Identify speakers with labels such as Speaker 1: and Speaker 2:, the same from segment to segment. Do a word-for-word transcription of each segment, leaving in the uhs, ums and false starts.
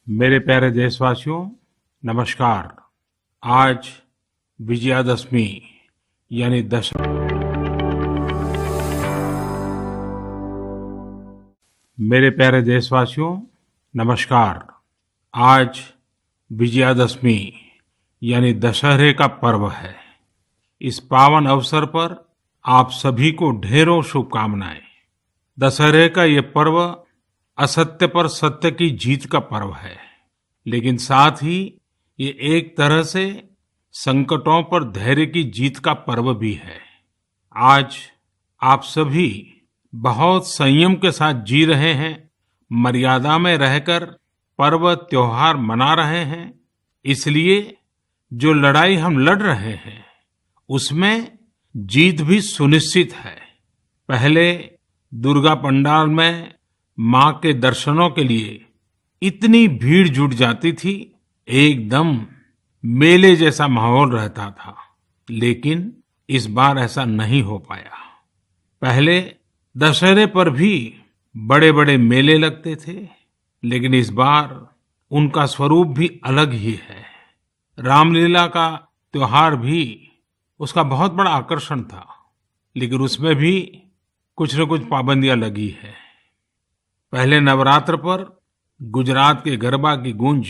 Speaker 1: मेरे प्यारे देशवासियों, नमस्कार। आज विजयादशमी यानी दश मेरे प्यारे देशवासियों, नमस्कार। आज विजयादशमी यानी दशहरे का पर्व है। इस पावन अवसर पर आप सभी को ढेरों शुभकामनाएं। दशहरे का ये पर्व असत्य पर सत्य की जीत का पर्व है, लेकिन साथ ही ये एक तरह से संकटों पर धैर्य की जीत का पर्व भी है। आज आप सभी बहुत संयम के साथ जी रहे हैं, मर्यादा में रहकर पर्व त्योहार मना रहे हैं। इसलिए जो लड़ाई हम लड़ रहे हैं उसमें जीत भी सुनिश्चित है। पहले दुर्गा पंडाल में माँ के दर्शनों के लिए इतनी भीड़ जुट जाती थी, एकदम मेले जैसा माहौल रहता था। लेकिन इस बार ऐसा नहीं हो पाया। पहले दशहरे पर भी बड़े बड़े मेले लगते थे, लेकिन इस बार उनका स्वरूप भी अलग ही है। रामलीला का त्योहार भी उसका बहुत बड़ा आकर्षण था, लेकिन उसमें भी कुछ न कुछ पाबंदियां लगी है। पहले नवरात्र पर गुजरात के गरबा की गूंज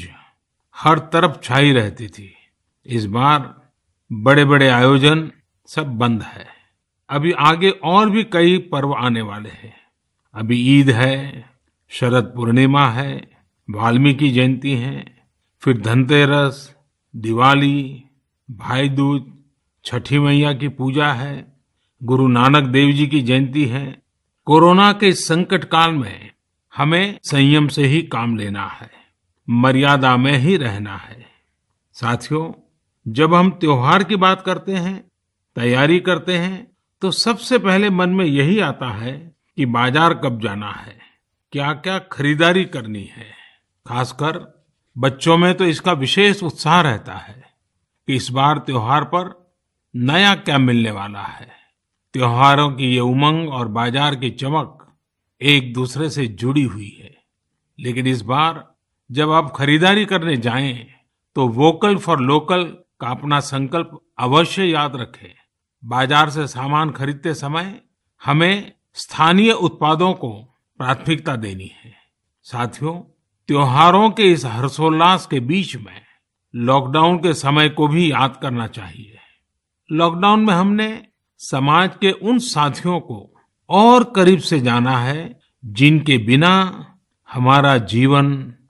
Speaker 1: हर तरफ छाई रहती थी। इस बार बड़े बड़े आयोजन सब बंद है। अभी आगे और भी कई पर्व आने वाले हैं। अभी ईद है, शरद पूर्णिमा है, वाल्मीकि जयंती है, फिर धनतेरस, दिवाली, भाई दूज, छठी मैया की पूजा है, गुरु नानक देव जी की जयंती है। कोरोना के संकट काल में हमें संयम से ही काम लेना है, मर्यादा में ही रहना है। साथियों, जब हम त्योहार की बात करते हैं, तैयारी करते हैं, तो सबसे पहले मन में यही आता है कि बाजार कब जाना है, क्या क्या खरीदारी करनी है। खासकर बच्चों में तो इसका विशेष उत्साह रहता है कि इस बार त्योहार पर नया क्या मिलने वाला है। त्योहारों की ये उमंग और बाजार की चमक एक दूसरे से जुड़ी हुई है। लेकिन इस बार जब आप खरीदारी करने जाएं, तो वोकल फॉर लोकल का अपना संकल्प अवश्य याद रखें। बाजार से सामान खरीदते समय हमें स्थानीय उत्पादों को प्राथमिकता देनी है। साथियों, त्योहारों के इस हर्षोल्लास के बीच में लॉकडाउन के समय को भी याद करना चाहिए। लॉकडाउन में हमने समाज के उन साथियों को और करीब से जाना है जिनके बिना हमारा जीवन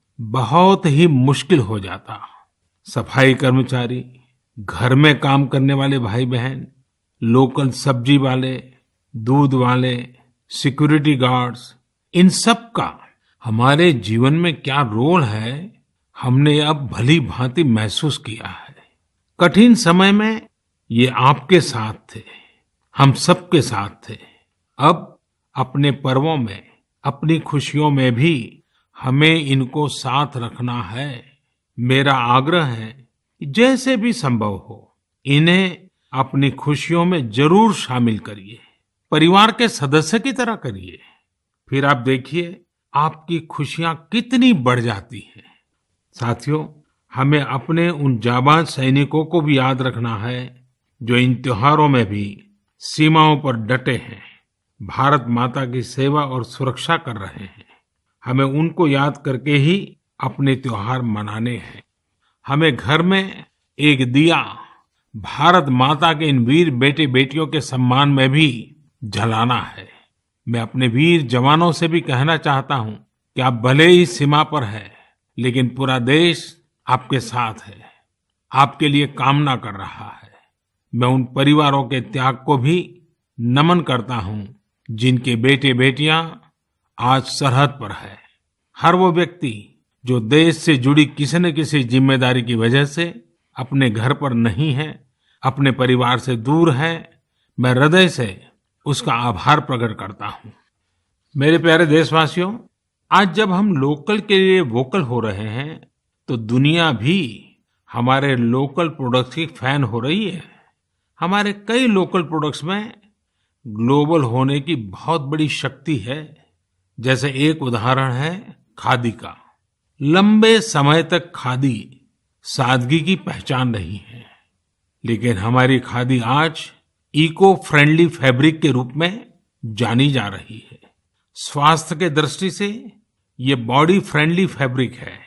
Speaker 1: बहुत ही मुश्किल हो जाता। सफाई कर्मचारी, घर में काम करने वाले भाई बहन, लोकल सब्जी वाले, दूध वाले, सिक्योरिटी गार्ड्स, इन सब का हमारे जीवन में क्या रोल है, हमने अब भली भांति महसूस किया है। कठिन समय में ये आपके साथ थे, हम सबके साथ थे। अब अपने पर्वों में, अपनी खुशियों में भी हमें इनको साथ रखना है। मेरा आग्रह है कि जैसे भी संभव हो, इन्हें अपनी खुशियों में जरूर शामिल करिए। परिवार के सदस्य की तरह करिए। फिर आप देखिए आपकी खुशियां कितनी बढ़ जाती हैं। साथियों, हमें अपने उन जाबाज सैनिकों को भी याद रखना है जो इन त्योहारों में भी सीमाओं पर डटे हैं, भारत माता की सेवा और सुरक्षा कर रहे हैं। हमें उनको याद करके ही अपने त्योहार मनाने हैं। हमें घर में एक दिया भारत माता के इन वीर बेटे बेटियों के सम्मान में भी जलाना है। मैं अपने वीर जवानों से भी कहना चाहता हूं कि आप भले ही सीमा पर हैं, लेकिन पूरा देश आपके साथ है, आपके लिए कामना कर रहा है। मैं उन परिवारों के त्याग को भी नमन करता हूं जिनके बेटे बेटियां आज सरहद पर है। हर वो व्यक्ति जो देश से जुड़ी किसी न किसी जिम्मेदारी की वजह से अपने घर पर नहीं है, अपने परिवार से दूर है, मैं हृदय से उसका आभार प्रकट करता हूं। मेरे प्यारे देशवासियों, आज जब हम लोकल के लिए वोकल हो रहे हैं, तो दुनिया भी हमारे लोकल प्रोडक्ट्स की फैन हो रही है। हमारे कई लोकल प्रोडक्ट्स में ग्लोबल होने की बहुत बड़ी शक्ति है। जैसे एक उदाहरण है खादी का। लंबे समय तक खादी सादगी की पहचान रही है, लेकिन हमारी खादी आज इको फ्रेंडली फैब्रिक के रूप में जानी जा रही है। स्वास्थ्य के दृष्टि से ये बॉडी फ्रेंडली फैब्रिक है,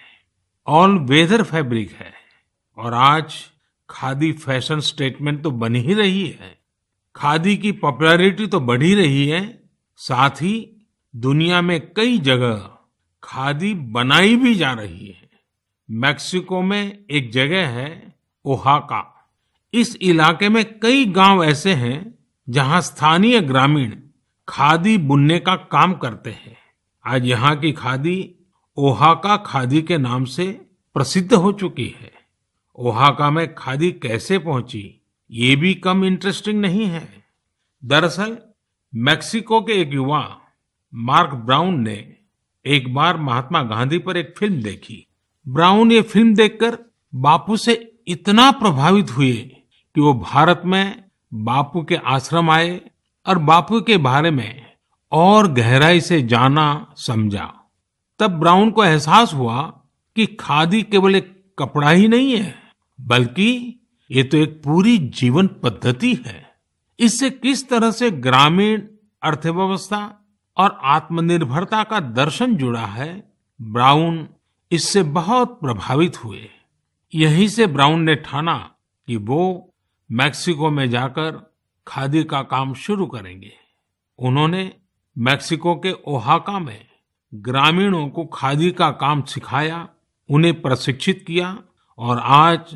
Speaker 1: ऑल वेदर फैब्रिक है और आज खादी फैशन स्टेटमेंट तो बन ही रही है। खादी की पॉपुलैरिटी तो बढ़ ही रही है, साथ ही दुनिया में कई जगह खादी बनाई भी जा रही है। मेक्सिको में एक जगह है ओहाका। इस इलाके में कई गांव ऐसे हैं जहां स्थानीय ग्रामीण खादी बुनने का काम करते हैं। आज यहाँ की खादी ओहाका खादी के नाम से प्रसिद्ध हो चुकी है। ओहाका में खादी कैसे पहुंची, ये भी कम इंटरेस्टिंग नहीं है। दरअसल मेक्सिको के एक युवा मार्क ब्राउन ने एक बार महात्मा गांधी पर एक फिल्म देखी। ब्राउन ये फिल्म देखकर बापू से इतना प्रभावित हुए कि वो भारत में बापू के आश्रम आए और बापू के बारे में और गहराई से जाना समझा। तब ब्राउन को एहसास हुआ कि खादी केवल एक कपड़ा ही नहीं है, बल्कि ये तो एक पूरी जीवन पद्धति है। इससे किस तरह से ग्रामीण अर्थव्यवस्था और आत्मनिर्भरता का दर्शन जुड़ा है, ब्राउन इससे बहुत प्रभावित हुए। यहीं से ब्राउन ने ठाना कि वो मेक्सिको में जाकर खादी का काम शुरू करेंगे। उन्होंने मेक्सिको के ओहाका में ग्रामीणों को खादी का काम सिखाया, उन्हें प्रशिक्षित किया और आज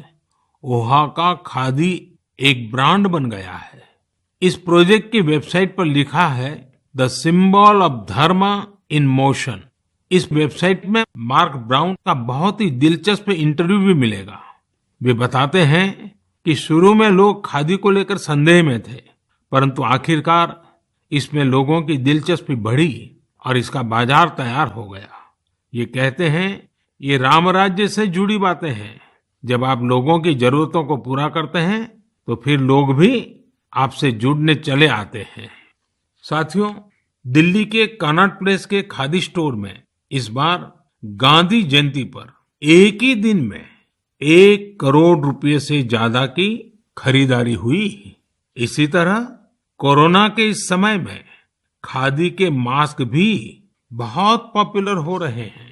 Speaker 1: ओहाका खादी एक ब्रांड बन गया है। इस प्रोजेक्ट की वेबसाइट पर लिखा है द सिंबल ऑफ धर्म इन मोशन। इस वेबसाइट में मार्क ब्राउन का बहुत ही दिलचस्प इंटरव्यू भी मिलेगा। वे बताते हैं कि शुरू में लोग खादी को लेकर संदेह में थे, परंतु आखिरकार इसमें लोगों की दिलचस्पी बढ़ी और इसका बाजार तैयार हो गया। ये कहते हैं ये राम राज्य से जुड़ी बातें हैं। जब आप लोगों की जरूरतों को पूरा करते हैं तो फिर लोग भी आपसे जुड़ने चले आते हैं। साथियों, दिल्ली के कनॉट प्लेस के खादी स्टोर में इस बार गांधी जयंती पर एक ही दिन में एक करोड़ रुपए से ज्यादा की खरीदारी हुई। इसी तरह कोरोना के इस समय में खादी के मास्क भी बहुत पॉपुलर हो रहे हैं।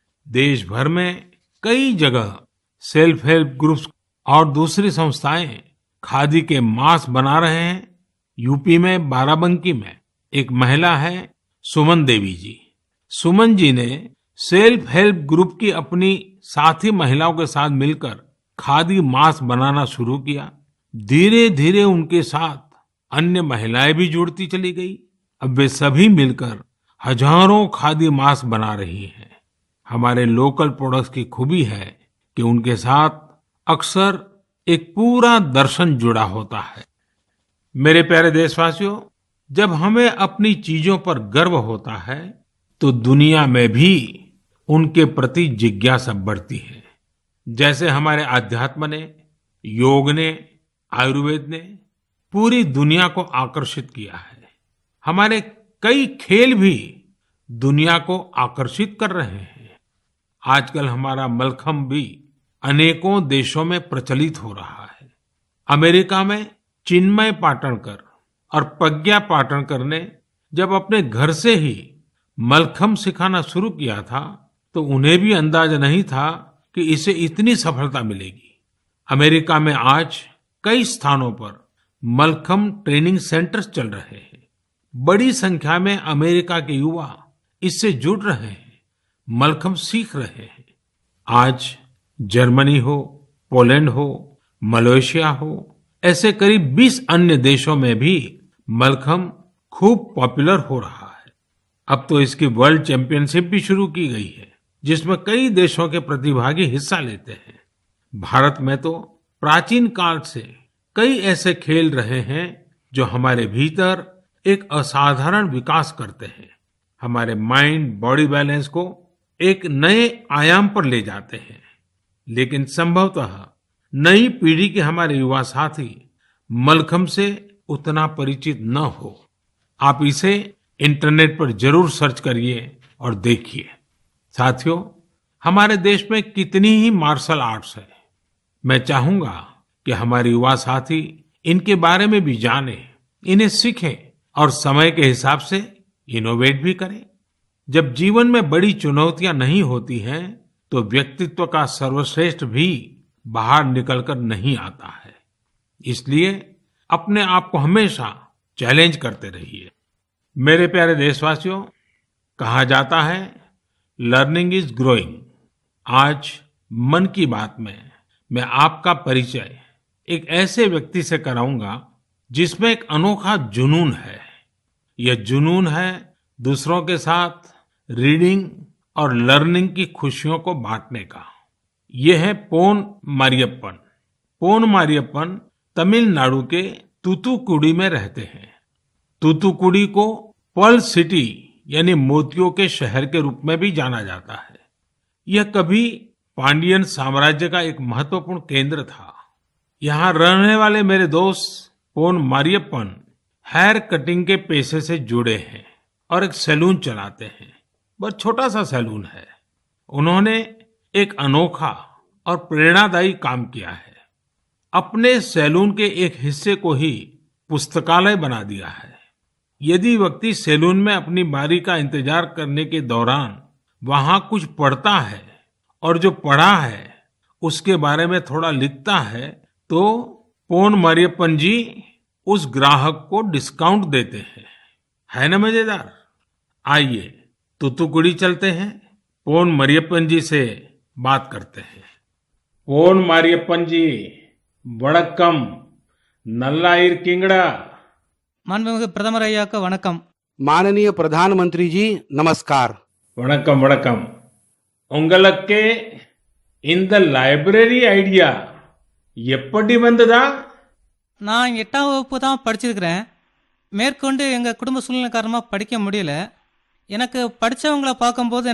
Speaker 1: देश भर में कई जगह सेल्फ हेल्प ग्रुप्स और दूसरी संस्थाएं खादी के मास्क बना रहे हैं। यूपी में बाराबंकी में एक महिला है सुमन देवी जी। सुमन जी ने सेल्फ हेल्प ग्रुप की अपनी साथी महिलाओं के साथ मिलकर खादी मास्क बनाना शुरू किया। धीरे धीरे उनके साथ अन्य महिलाएं भी जुड़ती चली गई। अब वे सभी मिलकर हजारों खादी मास्क बना रही हैं। हमारे लोकल प्रोडक्ट्स की खूबी है कि उनके साथ अक्सर एक पूरा दर्शन जुड़ा होता है। मेरे प्यारे देशवासियों, जब हमें अपनी चीजों पर गर्व होता है तो दुनिया में भी उनके प्रति जिज्ञासा बढ़ती है। जैसे हमारे आध्यात्म ने, योग ने, आयुर्वेद ने पूरी दुनिया को आकर्षित किया है। हमारे कई खेल भी दुनिया को आकर्षित कर रहे हैं। आजकल हमारा मलखम्ब भी अनेकों देशों में प्रचलित हो रहा है। अमेरिका में चिन्मय पाटणकर और प्रज्ञा पाटणकर ने जब अपने घर से ही मलखम्ब सिखाना शुरू किया था तो उन्हें भी अंदाजा नहीं था कि इसे इतनी सफलता मिलेगी। अमेरिका में आज कई स्थानों पर मलखम्ब ट्रेनिंग सेंटर्स चल रहे हैं। बड़ी संख्या में अमेरिका के युवा इससे जुड़ रहे हैं, मलखम्ब सीख रहे हैं। आज जर्मनी हो, पोलैंड हो, मलेशिया हो, ऐसे करीब बीस अन्य देशों में भी मलखम्ब खूब पॉपुलर हो रहा है। अब तो इसकी वर्ल्ड चैंपियनशिप भी शुरू की गई है, जिसमें कई देशों के प्रतिभागी हिस्सा लेते हैं। भारत में तो प्राचीन काल से कई ऐसे खेल रहे हैं जो हमारे भीतर एक असाधारण विकास करते हैं, हमारे माइंड बॉडी बैलेंस को एक नए आयाम पर ले जाते हैं। लेकिन संभवतः नई पीढ़ी के हमारे युवा साथी मलखम्ब से उतना परिचित न हो। आप इसे इंटरनेट पर जरूर सर्च करिए और देखिए। साथियों, हमारे देश में कितनी ही मार्शल आर्ट्स है। मैं चाहूंगा कि हमारे युवा साथी इनके बारे में भी जाने, इन्हें सीखें और समय के हिसाब से इनोवेट भी करें। जब जीवन में बड़ी चुनौतियां नहीं होती हैं, तो व्यक्तित्व का सर्वश्रेष्ठ भी बाहर निकलकर नहीं आता है। इसलिए अपने आप को हमेशा चैलेंज करते रहिए। मेरे प्यारे देशवासियों, कहा जाता है लर्निंग इज ग्रोइंग। आज मन की बात में मैं आपका परिचय एक ऐसे व्यक्ति से कराऊंगा जिसमें एक अनोखा जुनून है। यह जुनून है दूसरों के साथ रीडिंग और लर्निंग की खुशियों को बांटने का। यह है पोन मारियप्पन। पोन मारियप्पन तमिलनाडु के तूतुकुड़ी में रहते हैं। तूतुकुड़ी को पर्ल सिटी यानी मोतियों के शहर के रूप में भी जाना जाता है। यह कभी पांडियन साम्राज्य का एक महत्वपूर्ण केंद्र था। यहाँ रहने वाले मेरे दोस्त पोन मारियप्पन हेयर कटिंग के पेशे से जुड़े हैं और एक सैलून चलाते हैं। बहुत छोटा सा सैलून है। उन्होंने एक अनोखा और प्रेरणादायी काम किया है। अपने सैलून के एक हिस्से को ही पुस्तकालय बना दिया है। यदि व्यक्ति सैलून में अपनी बारी का इंतजार करने के दौरान वहां कुछ पढ़ता है और जो पढ़ा है उसके बारे में थोड़ा लिखता है, तो पोन मारियप्पन जी उस ग्राहक को डिस्काउंट देते हैं। है ना मजेदार? आइए तूतुकुड़ी चलते हैं, पोन मारियप्पन जी से बात करते हैं। पोन मारियप्पन जी, वणक्कम, नल्ला इरकिंगड़ा।
Speaker 2: மாண்புமிகு பிரதமர் ஐயாக்கு வணக்கம்.
Speaker 3: माननीय प्रधानमंत्री जी नमस्कार.
Speaker 1: வணக்கம் வணக்கம். உங்களுக்கு இந்த லைப்ரரி ஐடியா எப்படி வந்ததா?
Speaker 2: நான் எட்டாம் வகுப்பு தான் படிச்சிருக்கிறேன். மேற்கொண்டு எங்கள் குடும்ப சூழ்நிலை காரணமாக படிக்க முடியல. எனக்கு படித்தவங்களை பார்க்கும்போது